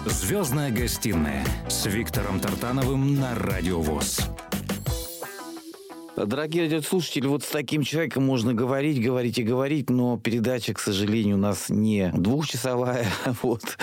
«Звездная гостиная» с Виктором Тартановым на Радио ВОС. Дорогие радиослушатели, вот с таким человеком можно говорить, но передача, к сожалению, у нас не двухчасовая. Вот.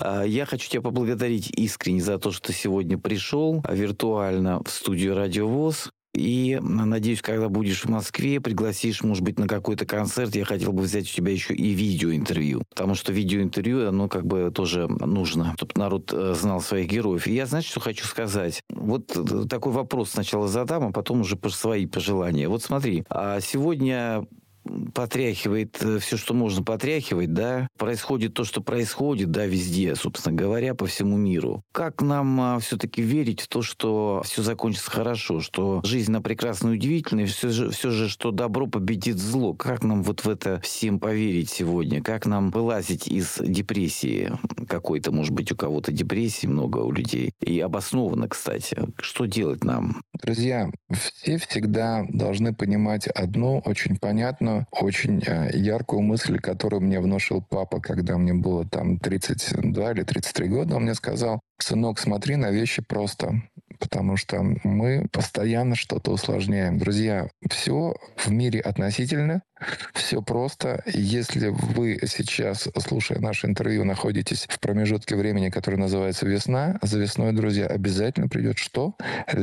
Я хочу тебя поблагодарить искренне за то, что ты сегодня пришел виртуально в студию Радио ВОС. И, надеюсь, когда будешь в Москве, пригласишь, может быть, на какой-то концерт. Я хотел бы взять у тебя еще и видеоинтервью. Потому что видеоинтервью, оно как бы тоже нужно, чтобы народ знал своих героев. И я, знаешь, что хочу сказать? Вот такой вопрос сначала задам, а потом уже свои пожелания. Вот смотри, сегодня потряхивает все, что можно потряхивать, да, происходит то, что происходит, да, везде, собственно говоря, по всему миру. Как нам все-таки верить в то, что все закончится хорошо, что жизнь, она прекрасна и удивительна, и все же, что добро победит зло? Как нам вот в это всем поверить сегодня? Как нам вылазить из депрессии какой-то, может быть, у кого-то депрессии много у людей, и обоснованно, кстати. Что делать нам? Друзья, все всегда должны понимать одну очень понятную, очень яркую мысль, которую мне внушил папа, когда мне было там 32 или 33 года. Он мне сказал: сынок, смотри на вещи просто, потому что мы постоянно что-то усложняем. Друзья, все в мире относительно, все просто. Если вы сейчас, слушая наше интервью, находитесь в промежутке времени, который называется весна, за весной, друзья, обязательно придет что?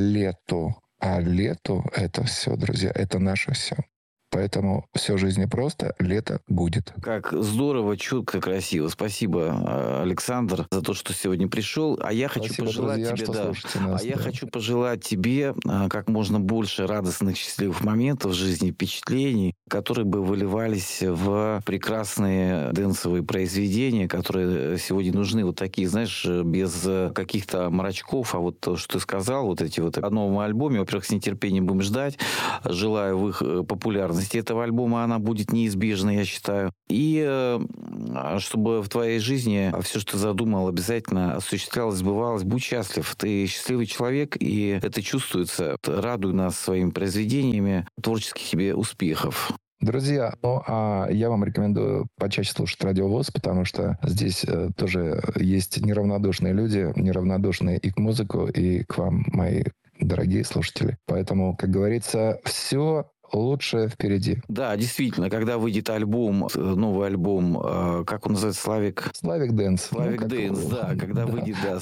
Лето. А лето — это все, друзья, это наше все. Поэтому все в жизни просто, лето будет. Как здорово, чутко, красиво. Спасибо, Александр, за то, что сегодня пришел. А я хочу пожелать тебе, хочу пожелать тебе как можно больше радостных, счастливых моментов в жизни, впечатлений, которые бы выливались в прекрасные дэнсовые произведения, которые сегодня нужны. Вот такие, знаешь, без каких-то мрачков. А вот то, что ты сказал, вот эти вот о новом альбоме, во-первых, с нетерпением будем ждать. Желаю в их популярности этого альбома, она будет неизбежна, я считаю. И чтобы в твоей жизни все, что ты задумал, обязательно осуществлялось, сбывалось. Будь счастлив. Ты счастливый человек, и это чувствуется. Радуй нас своими произведениями. Творческих тебе успехов. Друзья, я вам рекомендую почаще слушать Радио ВОС, потому что здесь тоже есть неравнодушные люди, неравнодушные и к музыку, и к вам, мои дорогие слушатели. Поэтому, как говорится, все лучшее впереди. Да, действительно, когда выйдет альбом, новый альбом, как он называется, Славик Дэнс. Славик Дэнс, да, когда выйдет, да.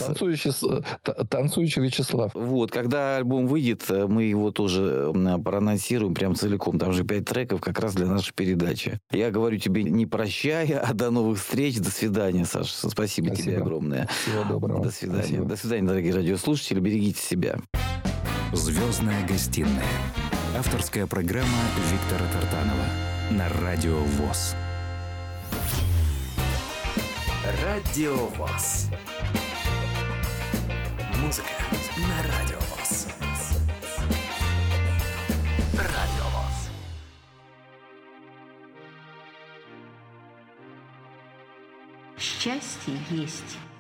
Танцующий Вячеслав. Вот, когда альбом выйдет, мы его тоже проанонсируем прям целиком. Там же 5 треков как раз для нашей передачи. Я говорю тебе не прощай, а до новых встреч. До свидания, Саша. Спасибо тебе огромное. Всего доброго. До свидания. Спасибо. До свидания, дорогие радиослушатели. Берегите себя. «Звездная гостиная». Авторская программа Виктора Тартанова на Радио ВОС. Радио ВОС. Музыка на Радио ВОС. Радио ВОС. Счастье есть